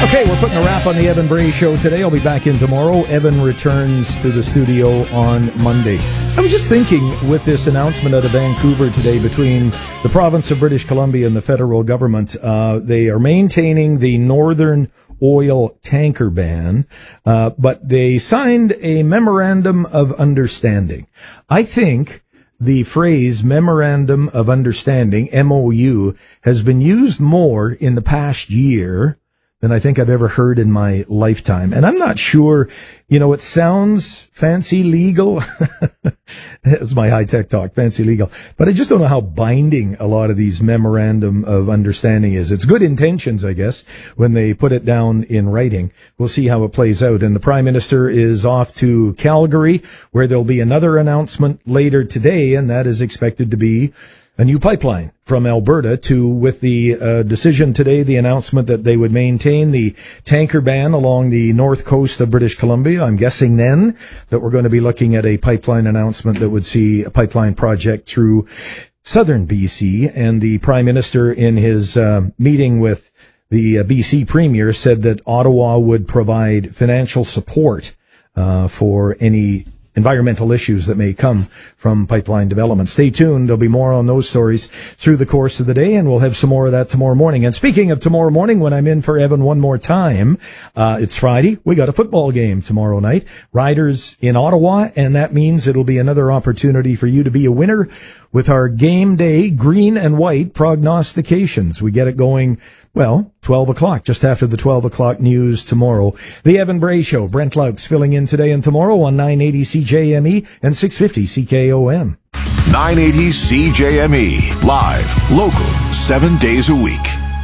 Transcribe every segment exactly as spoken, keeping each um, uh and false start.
Okay, we're putting a wrap on the Evan Bray Show today. I'll be back in tomorrow. Evan returns to the studio on Monday. I was just thinking with this announcement out of Vancouver today between the province of British Columbia and the federal government, uh, they are maintaining the Northern oil tanker ban, uh, but they signed a memorandum of understanding. I think the phrase memorandum of understanding, M O U, has been used more in the past year than I think I've ever heard in my lifetime. And I'm not sure, you know, it sounds fancy legal. That's my high-tech talk, fancy legal. But I just don't know how binding a lot of these memorandum of understanding is. It's good intentions, I guess, when they put it down in writing. We'll see how it plays out. And the Prime Minister is off to Calgary, where there'll be another announcement later today, and that is expected to be a new pipeline from Alberta to, with the uh, decision today, the announcement that they would maintain the tanker ban along the north coast of British Columbia. I'm guessing then that we're going to be looking at a pipeline announcement that would see a pipeline project through southern B C. And the Prime Minister, in his uh, meeting with the uh, B C Premier, said that Ottawa would provide financial support uh, for any environmental issues that may come from pipeline development. Stay tuned. There'll be more on those stories through the course of the day, and we'll have some more of that tomorrow morning. And speaking of tomorrow morning, when I'm in for Evan one more time, uh, it's Friday. We got a football game tomorrow night. Riders in Ottawa, and that means it'll be another opportunity for you to be a winner with our game day green and white prognostications. We get it going, well, twelve o'clock, just after the twelve o'clock news tomorrow. The Evan Bray Show. Brent Laux filling in today and tomorrow on nine eighty C J M E and six fifty C K O M. nine eighty C J M E. Live, local, seven days a week.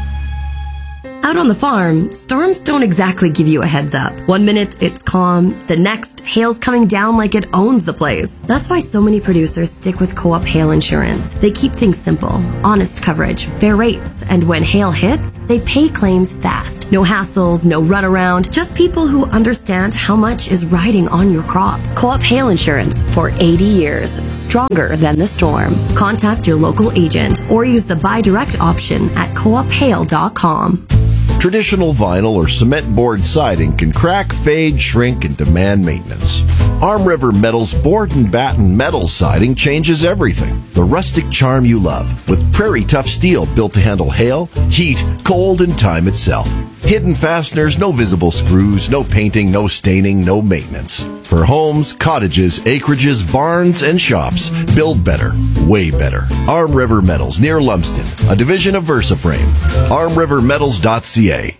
Out on the farm, storms don't exactly give you a heads up. One minute it's calm, the next, hail's coming down like it owns the place. That's why so many producers stick with Co-op Hail Insurance. They keep things simple, honest coverage, fair rates, and when hail hits, they pay claims fast. No hassles, no runaround, just people who understand how much is riding on your crop. Co-op Hail Insurance for eighty years, stronger than the storm. Contact your local agent or use the buy direct option at co op hail dot com. Traditional vinyl or cement board siding can crack, fade, shrink, and demand maintenance. Arm River Metal's board and batten metal siding changes everything. The rustic charm you love, with prairie tough steel built to handle hail, heat, cold, and time itself. Hidden fasteners, no visible screws, no painting, no staining, no maintenance. For homes, cottages, acreages, barns, and shops, build better, way better. Arm River Metals, near Lumsden, a division of VersaFrame. arm river metals dot c a.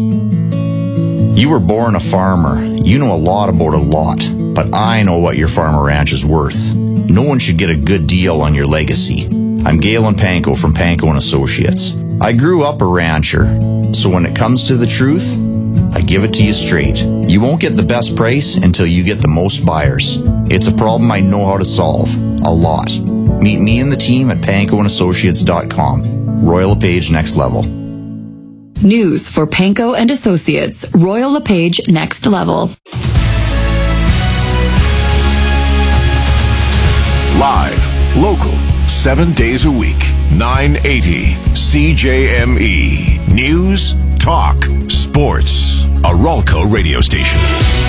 You were born a farmer. You know a lot about a lot, but I know what your farm or ranch is worth. No one should get a good deal on your legacy. I'm Galen Panko from Panko and Associates. I grew up a rancher, so when it comes to the truth, I give it to you straight. You won't get the best price until you get the most buyers. It's a problem I know how to solve. A lot. Meet me and the team at panko and associates dot com. Royal LePage Next Level. News for Panko and Associates. Royal LePage Next Level. Live, local, seven days a week. nine eighty C J M E. News, talk, sports. A Ralco radio station.